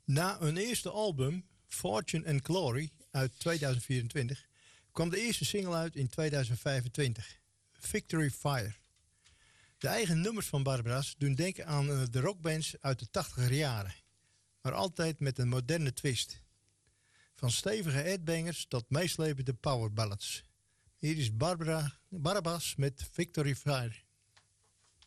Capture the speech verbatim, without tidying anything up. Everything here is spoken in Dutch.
Na hun eerste album, Fortune and Glory, uit tweeduizend vierentwintig... kwam de eerste single uit in tweeduizend vijfentwintig, Victory Fire. De eigen nummers van Barbara's doen denken aan de rockbands uit de tachtiger jaren. Maar altijd met een moderne twist. Van stevige headbangers tot meeslepende powerballads. Hier is Barbara Barabbas met Victory Fire.